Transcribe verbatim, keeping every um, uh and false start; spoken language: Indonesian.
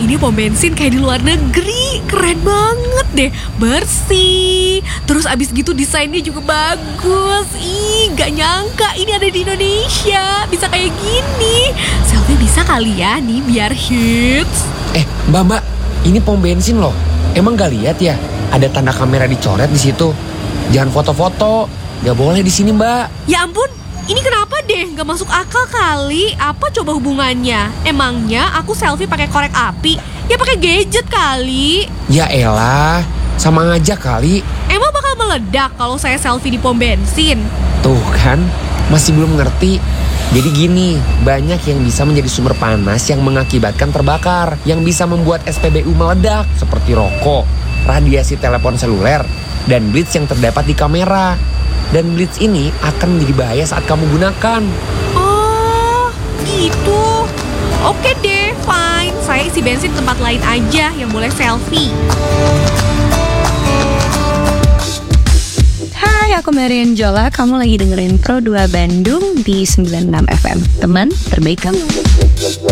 Ini pom bensin kayak di luar negeri. Keren banget deh. Bersih. Terus abis gitu desainnya juga bagus. Ih, gak nyangka ini ada di Indonesia. Bisa kayak gini. Selfie bisa kali ya nih biar hits. Eh, Mbak, Mbak, ini pom bensin loh. Emang gak lihat ya? Ada tanda kamera dicoret di situ. Jangan foto-foto. Gak boleh di sini, Mbak. Ya ampun, ini kenapa deh? Gak masuk akal kali. Apa coba hubungannya? Emangnya aku selfie pakai korek api? Ya pakai gadget kali. Ya elah, sama aja kali. Emang bakal meledak kalau saya selfie di pom bensin? Tuh kan, masih belum ngerti. Jadi gini, banyak yang bisa menjadi sumber panas yang mengakibatkan terbakar, yang bisa membuat S P B U meledak, seperti rokok, radiasi telepon seluler, dan blitz yang terdapat di kamera. Dan blitz ini akan menjadi bahaya saat kamu gunakan. Oh, gitu. Oke deh, fine. Saya isi bensin tempat lain aja yang boleh selfie. Hai, aku Marian Jola. Kamu lagi dengerin Pro dua Bandung di sembilan puluh enam F M. Teman terbaik kamu.